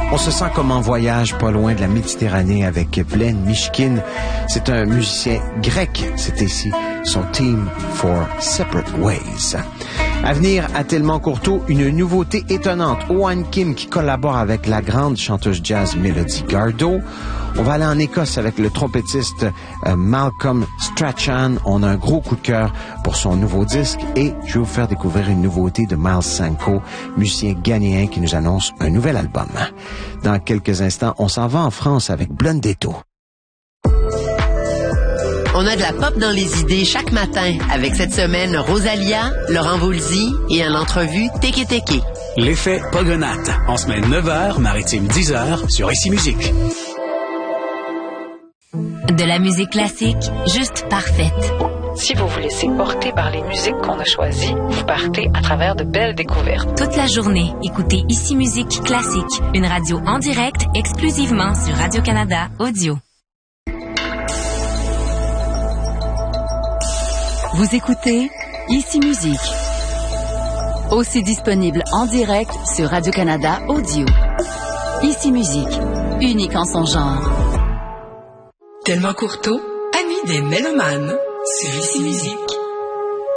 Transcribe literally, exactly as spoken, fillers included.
On se sent comme en voyage pas loin de la Méditerranée avec Vlen Mishkin. C'est un musicien grec. C'est ici son Team for Separate Ways. À venir, à Tellement Courteau, une nouveauté étonnante. Owen Kim qui collabore avec la grande chanteuse jazz Melody Gardot. On va aller en Écosse avec le trompettiste euh, Malcolm Strachan. On a un gros coup de cœur pour son nouveau disque et je vais vous faire découvrir une nouveauté de Miles Sanko, musicien ghanéen qui nous annonce un nouvel album. Dans quelques instants, on s'en va en France avec Blondetto. On a de la pop dans les idées chaque matin avec cette semaine Rosalia, Laurent Voulzy et à l'entrevue Teke Teke. L'effet Pogonate, en semaine neuf heures, maritime dix heures sur Ici Musique. De la musique classique, juste parfaite. Si vous vous laissez porter par les musiques qu'on a choisies, vous partez à travers de belles découvertes. Toute la journée, écoutez Ici Musique Classique, une radio en direct exclusivement sur Radio-Canada Audio. Vous écoutez Ici Musique. Aussi disponible en direct sur Radio-Canada Audio. Ici Musique, unique en son genre. Tellement Courteau, ami des mélomanes, sur Ici Musique.